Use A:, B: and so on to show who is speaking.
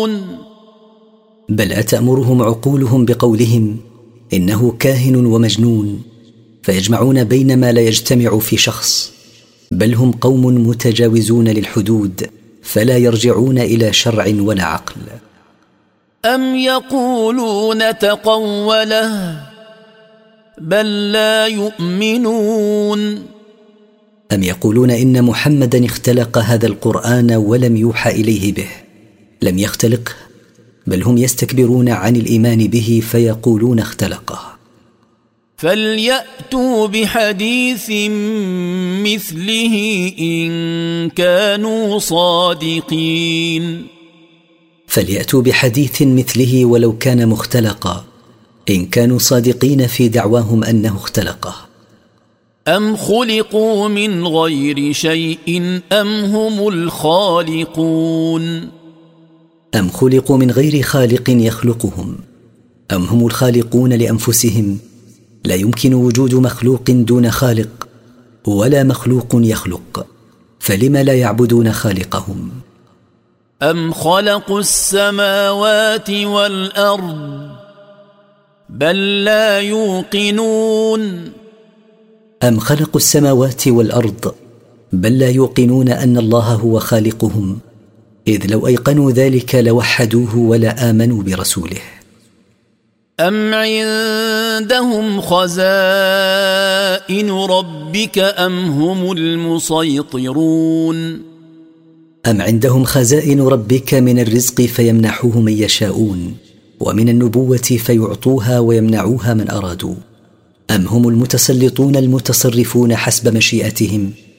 A: بل أتأمرهم عقولهم بقولهم إنه كاهن ومجنون، فيجمعون بين ما لا يجتمع في شخص، بل هم قوم متجاوزون للحدود فلا يرجعون إلى شرع ولا عقل.
B: أم يقولون تقوله بل لا يؤمنون.
A: أم يقولون إن محمدا اختلق هذا القرآن ولم يوحى إليه به، لم يختلقه، بل هم يستكبرون عن الإيمان به فيقولون اختلقه.
B: فليأتوا بحديث مثله إن كانوا صادقين.
A: فليأتوا بحديث مثله ولو كان مختلقا، إن كانوا صادقين في دعواهم أنه اختلقه.
B: أم خلقوا من غير شيء أم هم الخالقون.
A: أم خلقوا من غير خالق يخلقهم، أم هم الخالقون لأنفسهم، لا يمكن وجود مخلوق دون خالق ولا مخلوق يخلق، فلم لا يعبدون خالقهم.
B: أم خلقوا السماوات والأرض بل لا يوقنون.
A: أم خلقوا السماوات والأرض بل لا يوقنون أن الله هو خالقهم، إذ لو أيقنوا ذلك لوحدوه ولا آمنوا برسوله.
B: أم عندهم خزائن ربك أم هم المسيطرون.
A: أم عندهم خزائن ربك من الرزق فيمنحوه من يشاءون، ومن النبوة فيعطوها ويمنعوها من أرادوا، أم هم المتسلطون المتصرفون حسب مشيئتهم